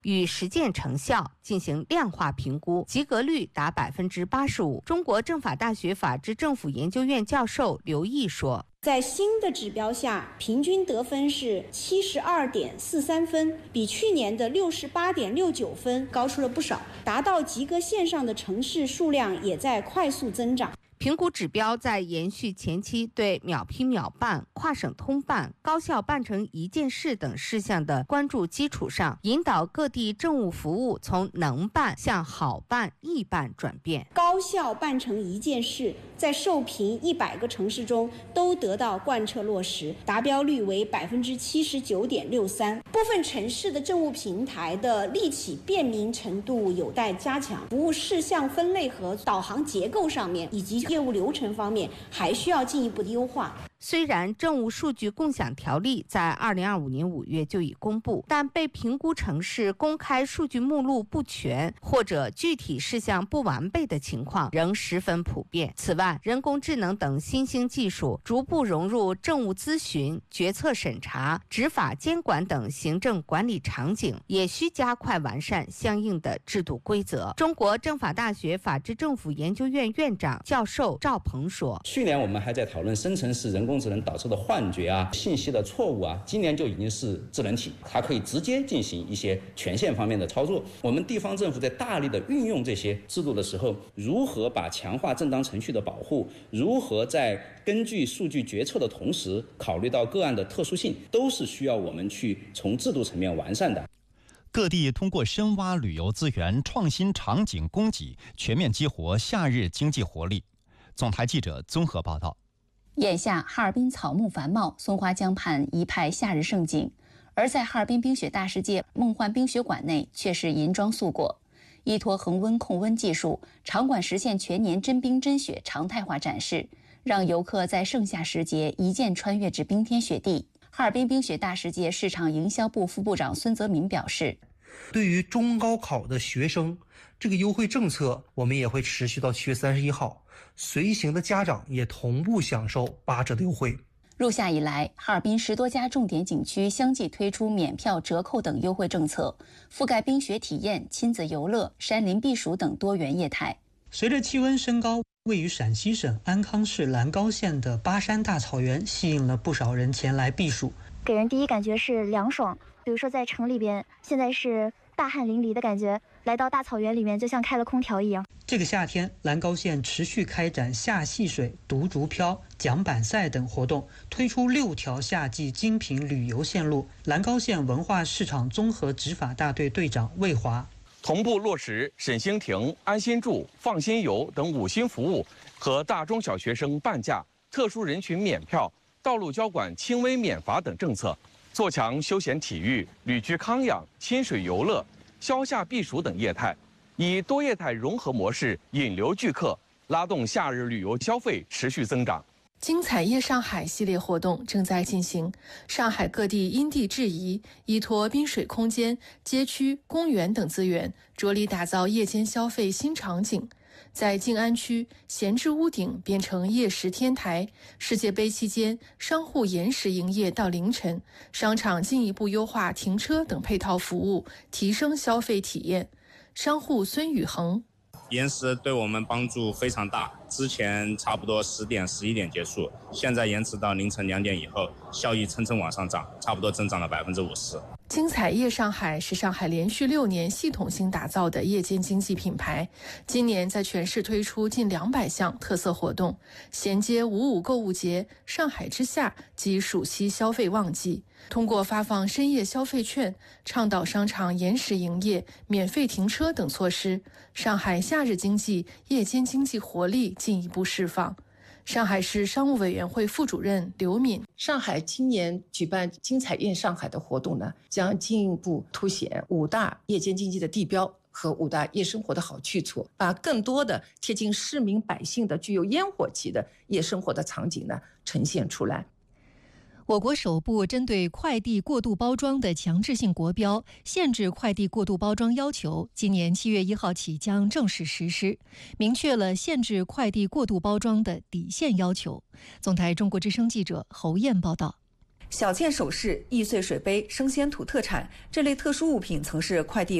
与实践成效进行量化评估，及格率达85%。中国政法大学法治政府研究院教授刘毅说， 在新的指标下，平均得分是72.43分，比去年的68.69分高出了不少，达到及格线上的城市数量也在快速增长。 评估指标在延续前期对秒批秒办、跨省通办、高效办成一件事等事项的关注基础上，引导各地政务服务从能办向好办、易办转变。 高效办成一件事在受评100个城市中都得到贯彻落实，达标率为79.63%。部分城市的政务平台的立起便民程度有待加强，服务事项分类和导航结构上面以及业务流程方面还需要进一步的优化。 虽然政务数据共享条例在2025年5月就已公布，但被评估城市公开数据目录不全或者具体事项不完备的情况仍十分普遍。此外，人工智能等新兴技术逐步融入政务咨询、决策审查、执法监管等行政管理场景，也需加快完善相应的制度规则。中国政法大学法治政府研究院院长教授赵鹏说， 去年我们还在讨论生成式人工智能导致的幻觉啊、信息的错误啊，今年就已经是智能体，它可以直接进行一些权限方面的操作。我们地方政府在大力的运用这些制度的时候，如何把强化正当程序的保护，如何在根据数据决策的同时考虑到个案的特殊性，都是需要我们去从制度层面完善的。 各地通过深挖旅游资源、创新场景供给，全面激活夏日经济活力。总台记者综合报道。 眼下哈尔滨草木繁茂，松花江畔一派夏日盛景，而在哈尔滨冰雪大世界梦幻冰雪馆内却是银装素裹。依托恒温控温技术，场馆实现全年真冰真雪常态化展示，让游客在盛夏时节一键穿越至冰天雪地。哈尔滨冰雪大世界市场营销部副部长孙泽民表示， 对于中高考的学生，这个优惠政策我们也会持续到7月31号，随行的家长也同步享受8折的优惠。 入夏以来，哈尔滨10多家重点景区相继推出免票、折扣等优惠政策，覆盖冰雪体验、亲子游乐、山林避暑等多元业态。 随着气温升高，位于陕西省安康市兰高县的巴山大草原吸引了不少人前来避暑， 给人第一感觉是凉爽。比如说在城里边，现在是大汗淋漓的感觉，来到大草原里面就像开了空调一样。 这个夏天，兰高县持续开展夏戏水、独竹漂、桨板赛等活动，推出6条夏季精品旅游线路。兰高县文化市场综合执法大队队长魏华， 同步落实沈星亭、安心住、放心游等5星服务和大中小学生半价、特殊人群免票、道路交管轻微免罚等政策，做强休闲体育、旅居康养、亲水游乐、消夏避暑等业态，以多业态融合模式引流聚客，拉动夏日旅游消费持续增长。 精彩夜上海系列活动正在进行，上海各地因地制宜，依托滨水空间、街区、公园等资源，着力打造夜间消费新场景。在静安区，闲置屋顶变成夜食天台；世界杯期间，商户延时营业到凌晨；商场进一步优化停车等配套服务，提升消费体验。商户孙宇恒， 延时对我们帮助非常大，之前差不多10点、11点结束，现在延迟到凌晨2点以后，效益蹭蹭往上涨，差不多增长了50%。 精彩夜上海是上海连续6年系统性打造的夜间经济品牌，今年在全市推出近200项特色活动，衔接5.5购物节、上海之夏及暑期消费旺季。通过发放深夜消费券、倡导商场延时营业、免费停车等措施，上海夏日经济、夜间经济活力进一步释放。上海市商务委员会副主任刘敏， 上海今年举办精彩夜上海的活动呢，将进一步凸显5大夜间经济的地标和5大夜生活的好去处，把更多的贴近市民百姓的具有烟火气的夜生活的场景呢呈现出来。 我国首部针对快递过度包装的强制性国标限制快递过度包装要求，今年7月1号起将正式实施，明确了限制快递过度包装的底线要求。总台中国之声记者侯燕报道。 小件首饰、易碎水杯、生鲜土特产这类特殊物品曾是快递